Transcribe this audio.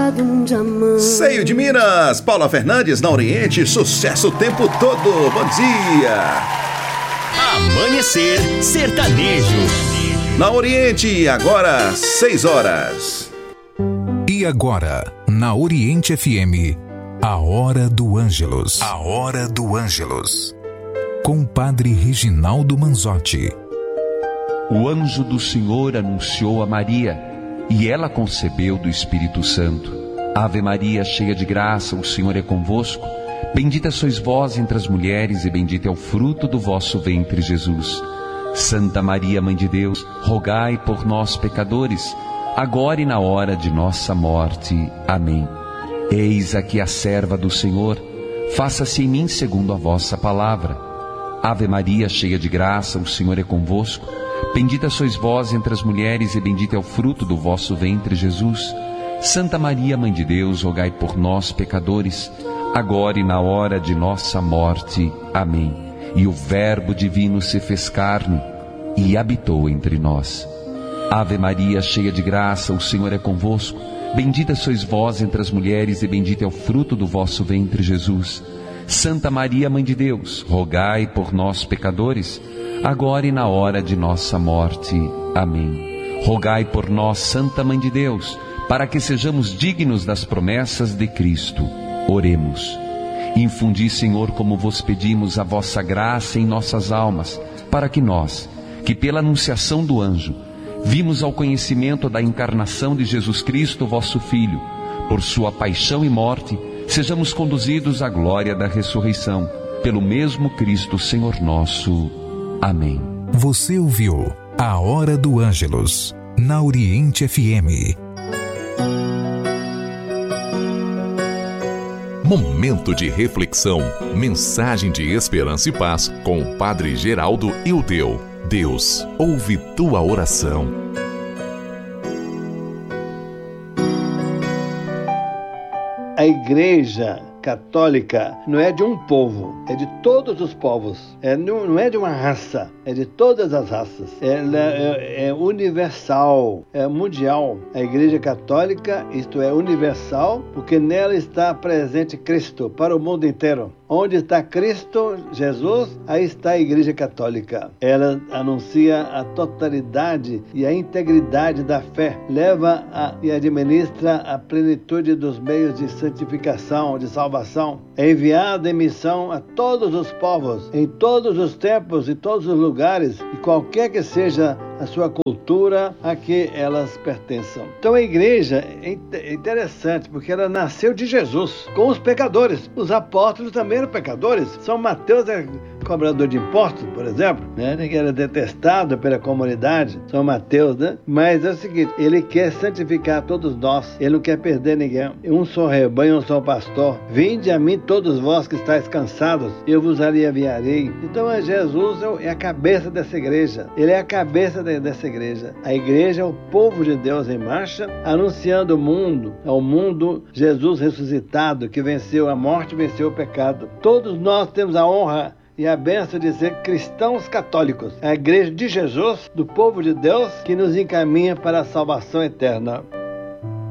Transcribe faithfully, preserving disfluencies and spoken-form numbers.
de um diamante. Seio de Minas, Paula Fernandes na Oriente, sucesso o tempo todo. Bom dia. Amanhecer Sertanejo. Na Oriente, agora seis horas. E agora, na Oriente F M, a Hora do Ângelus. A Hora do Ângelus. Com o Padre Reginaldo Manzotti. O anjo do Senhor anunciou a Maria, e ela concebeu do Espírito Santo. Ave Maria, cheia de graça, o Senhor é convosco. Bendita sois vós entre as mulheres, e bendito é o fruto do vosso ventre, Jesus. Santa Maria, Mãe de Deus, rogai por nós, pecadores, agora e na hora de nossa morte. Amém. Eis aqui a serva do Senhor, faça-se em mim segundo a vossa palavra. Ave Maria, cheia de graça, o Senhor é convosco. Bendita sois vós entre as mulheres, e bendito é o fruto do vosso ventre, Jesus. Santa Maria, Mãe de Deus, rogai por nós, pecadores, agora e na hora de nossa morte. Amém. E o Verbo divino se fez carne e habitou entre nós. Ave Maria, cheia de graça, o Senhor é convosco. Bendita sois vós entre as mulheres, e bendito é o fruto do vosso ventre, Jesus. Santa Maria, Mãe de Deus, rogai por nós, pecadores, agora e na hora de nossa morte. Amém. Rogai por nós, Santa Mãe de Deus, para que sejamos dignos das promessas de Cristo. Oremos. Infundi, Senhor, como vos pedimos, a vossa graça em nossas almas, para que nós, que pela anunciação do anjo, vimos ao conhecimento da encarnação de Jesus Cristo, vosso Filho, por sua paixão e morte, sejamos conduzidos à glória da ressurreição, pelo mesmo Cristo, Senhor nosso. Amém. Você ouviu a Hora do Ângelus, na Oriente F M. Momento de reflexão, mensagem de esperança e paz com o Padre Geraldo Ildeu. Deus ouve tua oração. A Igreja Católica não é de um povo, é de todos os povos. É, não, não é de uma raça, é de todas as raças. Ela é, é universal, é mundial. A Igreja Católica, isto é, universal, porque nela está presente Cristo para o mundo inteiro. Onde está Cristo, Jesus, aí está a Igreja Católica. Ela anuncia a totalidade e a integridade da fé, leva a, e administra a plenitude dos meios de santificação, de salvação. É enviada em missão a todos os povos, em todos os tempos e todos os lugares, e qualquer que seja a sua cultura a que elas pertençam. Então a igreja é interessante, porque ela nasceu de Jesus, com os pecadores. Os apóstolos também eram pecadores. São Mateus é cobrador de impostos, por exemplo, né? Ele era detestado pela comunidade, São Mateus, né? Mas é o seguinte, ele quer santificar todos nós, ele não quer perder ninguém. Um só rebanho, um só pastor. Vinde a mim todos vós que estáis cansados, eu vos aliviarei. Então é Jesus é a cabeça dessa igreja, ele é a cabeça dessa igreja. A igreja é o povo de Deus em marcha, anunciando o mundo, ao mundo Jesus ressuscitado, que venceu a morte, venceu o pecado. Todos nós temos a honra e a bênção de ser cristãos católicos. É a igreja de Jesus, do povo de Deus, que nos encaminha para a salvação eterna.